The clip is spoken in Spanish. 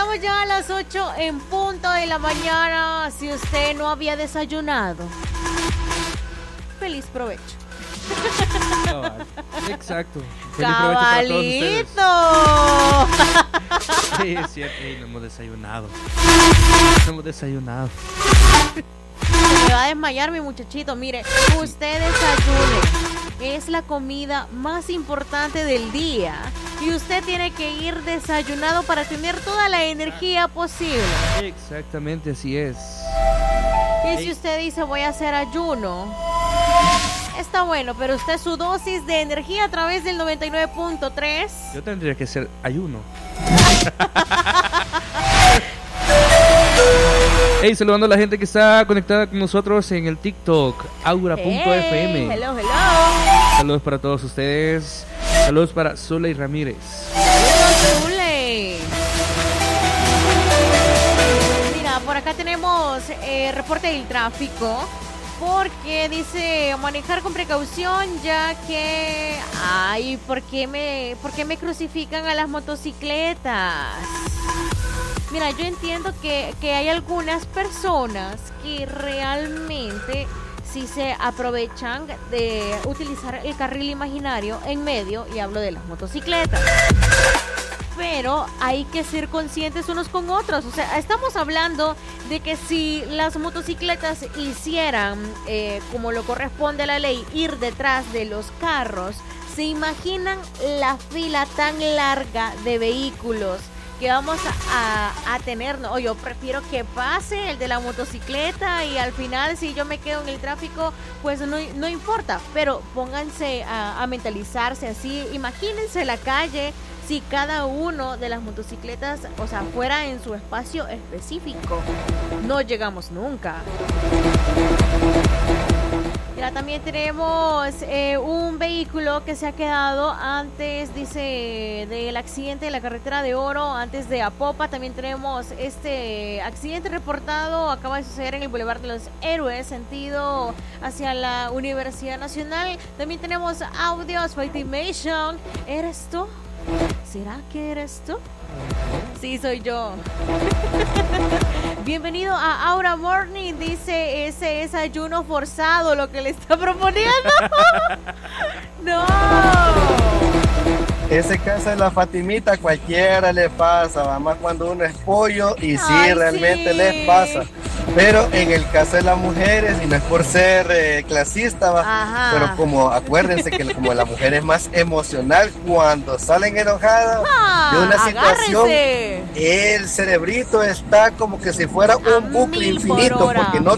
Estamos ya a las 8 en punto de la mañana. Si usted no había desayunado, feliz provecho. Cabal. Exacto. Feliz provecho para todos ustedes. ¡Cabalito! Sí, es cierto. Ey, no hemos desayunado. No hemos desayunado. Se me va a desmayar mi muchachito. Mire, usted desayune. Es la comida más importante del día. Y usted tiene que ir desayunado para tener toda la energía posible. Exactamente, así es. Y si usted dice voy a hacer ayuno, está bueno, pero usted su dosis de energía a través del 99.3. Yo tendría que hacer ayuno. Hey, saludando a la gente que está conectada con nosotros en el TikTok, aura.fm. Hello. Saludos para todos ustedes. Saludos para Zuley Ramírez. Saludos, Zuley. Mira, por acá tenemos reporte del tráfico. Porque dice manejar con precaución, ya que ay, ¿por qué me crucifican a las motocicletas? Mira, yo entiendo que hay algunas personas que realmente sí se aprovechan de utilizar el carril imaginario en medio, y hablo de las motocicletas. Pero hay que ser conscientes unos con otros. O sea, estamos hablando de que si las motocicletas hicieran como lo corresponde a la ley, ir detrás de los carros, ¿se imaginan la fila tan larga de vehículos que vamos a tener? No, yo prefiero que pase el de la motocicleta y al final si yo me quedo en el tráfico, pues no importa. Pero pónganse a mentalizarse así. Imagínense la calle si cada uno de las motocicletas, o sea, fuera en su espacio específico. No llegamos nunca. Mira, también tenemos un vehículo que se ha quedado antes, dice, del accidente de la carretera de Oro, antes de Apopa. También tenemos este accidente reportado, acaba de suceder en el Boulevard de los Héroes, sentido hacia la Universidad Nacional. También tenemos audios, Fightimation. ¿Eres tú? ¿Será que eres tú? Sí, soy yo. Bienvenido a Aura Morning. Dice, ese es ayuno forzado lo que le está proponiendo. No. Ese caso de la Fatimita a cualquiera le pasa, más cuando uno es pollo y sí, realmente sí les pasa. Pero en el caso de las mujeres, y no es por ser clasista, pero como acuérdense que como la mujer es más emocional, cuando salen enojadas de una situación, el cerebrito está como que si fuera un bucle infinito, porque no